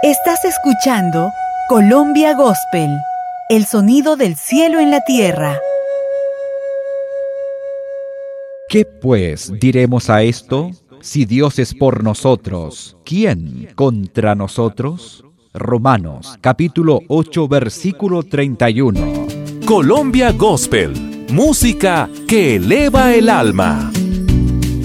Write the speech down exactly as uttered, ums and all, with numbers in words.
Estás escuchando Colombia Gospel, el sonido del cielo en la tierra. ¿Qué pues diremos a esto? Si Dios es por nosotros, ¿quién contra nosotros? Romanos, capítulo ocho, versículo treinta y uno. Colombia Gospel, música que eleva el alma.